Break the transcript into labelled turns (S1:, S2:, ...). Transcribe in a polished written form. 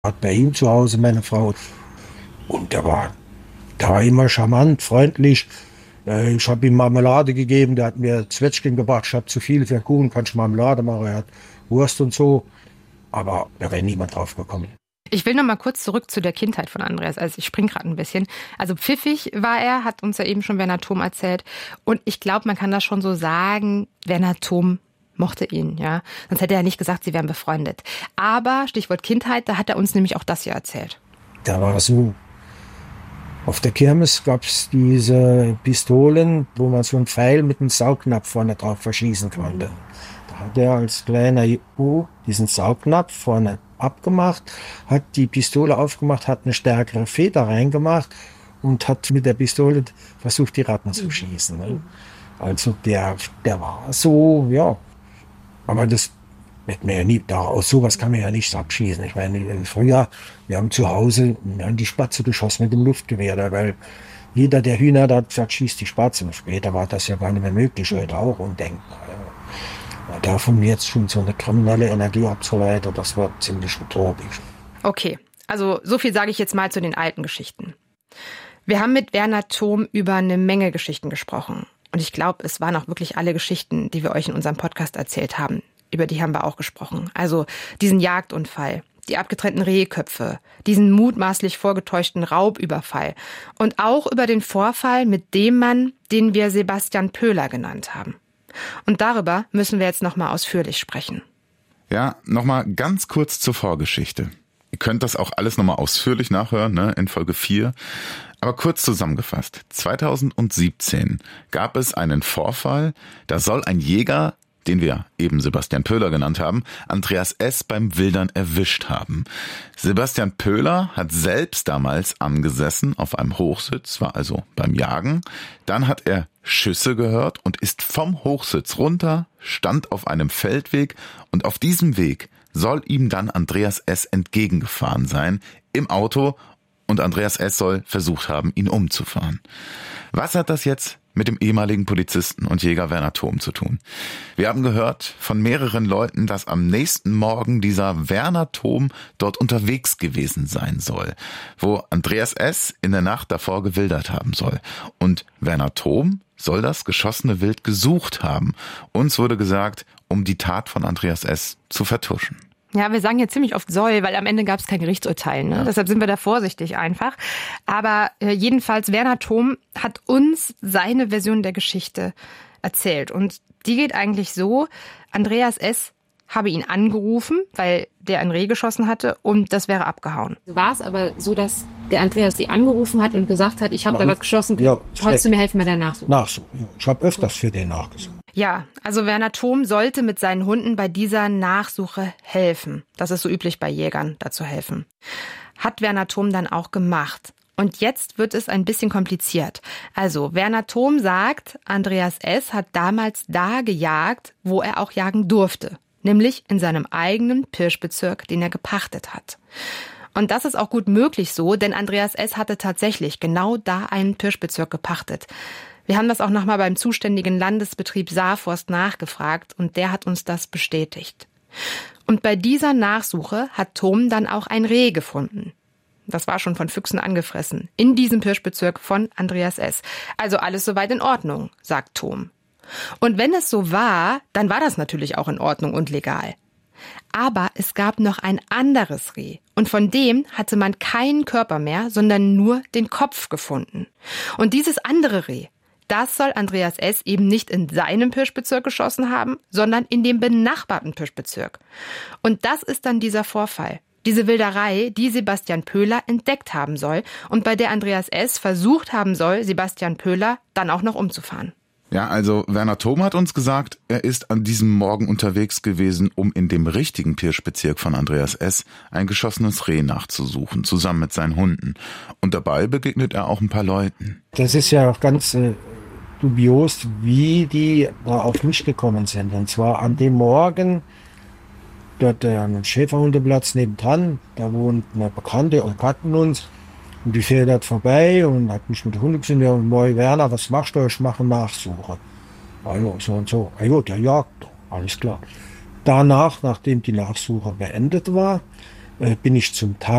S1: Hat bei ihm zu Hause meine Frau. Und der war immer charmant, freundlich. Ich habe ihm Marmelade gegeben, der hat mir Zwetschgen gebracht. Ich habe zu viel für den Kuchen, kannst du Marmelade machen. Er hat Wurst und so. Aber da wäre niemand drauf gekommen.
S2: Ich will noch mal kurz zurück zu der Kindheit von Andreas. Also ich springe gerade ein bisschen. Also pfiffig war er, hat uns ja eben schon Werner Thom erzählt. Und ich glaube, man kann das schon so sagen, Werner Thom mochte ihn, ja. Sonst hätte er nicht gesagt, sie wären befreundet. Aber, Stichwort Kindheit, da hat er uns nämlich auch das hier erzählt.
S1: Da war so, auf der Kirmes gab es diese Pistolen, wo man so einen Pfeil mit einem Saugnapf vorne drauf verschießen konnte. Da hat er als kleiner Junge diesen Saugnapf vorne abgemacht, hat die Pistole aufgemacht, hat eine stärkere Feder reingemacht und hat mit der Pistole versucht, die Ratten zu schießen. Ne? Also der war so, ja. Aber das wird mir ja nie, aus sowas kann man ja nichts abschießen. Ich meine, früher, wir haben zu Hause an die Spatze geschossen mit dem Luftgewehr, weil jeder, der Hühner hat, gesagt, schießt die Spatze. Und später war das ja gar nicht mehr möglich, heute auch undenkbar. Ja. Davon jetzt schon so eine kriminelle Energie abzuleiten, das war ziemlich utopisch.
S2: Okay, also so viel sage ich jetzt mal zu den alten Geschichten. Wir haben mit Werner Thom über eine Menge Geschichten gesprochen. Und ich glaube, es waren auch wirklich alle Geschichten, die wir euch in unserem Podcast erzählt haben. Über die haben wir auch gesprochen. Also diesen Jagdunfall, die abgetrennten Rehköpfe, diesen mutmaßlich vorgetäuschten Raubüberfall und auch über den Vorfall mit dem Mann, den wir Sebastian Pöhler genannt haben. Und darüber müssen wir jetzt nochmal ausführlich sprechen.
S3: Ja, nochmal ganz kurz zur Vorgeschichte. Ihr könnt das auch alles nochmal ausführlich nachhören, ne, in Folge 4. Aber kurz zusammengefasst, 2017 gab es einen Vorfall, da soll ein Jäger, den wir eben Sebastian Pöhler genannt haben, Andreas S. beim Wildern erwischt haben. Sebastian Pöhler hat selbst damals angesessen auf einem Hochsitz, war also beim Jagen. Dann hat er Schüsse gehört und ist vom Hochsitz runter, stand auf einem Feldweg und auf diesem Weg soll ihm dann Andreas S. entgegengefahren sein im Auto und Andreas S. soll versucht haben, ihn umzufahren. Was hat das jetzt mit dem ehemaligen Polizisten und Jäger Werner Thom zu tun? Wir haben gehört von mehreren Leuten, dass am nächsten Morgen dieser Werner Thom dort unterwegs gewesen sein soll, wo Andreas S. in der Nacht davor gewildert haben soll. Und Werner Thom soll das geschossene Wild gesucht haben. Uns wurde gesagt, um die Tat von Andreas S. zu vertuschen.
S2: Ja, wir sagen hier ziemlich oft soll, weil am Ende gab es kein Gerichtsurteil. Ne? Ja. Deshalb sind wir da vorsichtig einfach. Aber jedenfalls, Werner Thom hat uns seine Version der Geschichte erzählt. Und die geht eigentlich so, Andreas S. habe ihn angerufen, weil der ein Reh geschossen hatte und das wäre abgehauen.
S4: War es aber so, dass der Andreas sie angerufen hat und gesagt hat, ich habe da was geschossen, ja, kannst du mir helfen bei der Nachsuche?
S1: Nachsuche, ja. Ich habe öfters für den nachgesucht.
S2: Ja, also Werner Thom sollte mit seinen Hunden bei dieser Nachsuche helfen. Das ist so üblich bei Jägern, da zu helfen. Hat Werner Thom dann auch gemacht. Und jetzt wird es ein bisschen kompliziert. Also Werner Thom sagt, Andreas S. hat damals da gejagt, wo er auch jagen durfte. Nämlich in seinem eigenen Pirschbezirk, den er gepachtet hat. Und das ist auch gut möglich so, denn Andreas S. hatte tatsächlich genau da einen Pirschbezirk gepachtet. Wir haben das auch nochmal beim zuständigen Landesbetrieb Saarforst nachgefragt und der hat uns das bestätigt. Und bei dieser Nachsuche hat Thom dann auch ein Reh gefunden. Das war schon von Füchsen angefressen, in diesem Pirschbezirk von Andreas S. Also alles soweit in Ordnung, sagt Thom. Und wenn es so war, dann war das natürlich auch in Ordnung und legal. Aber es gab noch ein anderes Reh und von dem hatte man keinen Körper mehr, sondern nur den Kopf gefunden. Und dieses andere Reh, das soll Andreas S. eben nicht in seinem Pirschbezirk geschossen haben, sondern in dem benachbarten Pirschbezirk. Und das ist dann dieser Vorfall, diese Wilderei, die Sebastian Pöhler entdeckt haben soll und bei der Andreas S. versucht haben soll, Sebastian Pöhler dann auch noch umzufahren.
S3: Ja, also Werner Thom hat uns gesagt, er ist an diesem Morgen unterwegs gewesen, um in dem richtigen Pirschbezirk von Andreas S. ein geschossenes Reh nachzusuchen, zusammen mit seinen Hunden. Und dabei begegnet er auch ein paar Leuten.
S1: Das ist ja auch ganz dubios, wie die da auf mich gekommen sind. Und zwar an dem Morgen, dort an einem Schäferhundeplatz nebendran, da wohnt eine Bekannte und kannten uns. Und die fährt dort vorbei und hat mich mit der Hunde gesehen. Ja, Moin Werner, was machst du? Ich mache Nachsuche. Also so und so. Ah, gut, der jagt. Alles klar. Danach, nachdem die Nachsuche beendet war, bin ich zum Tag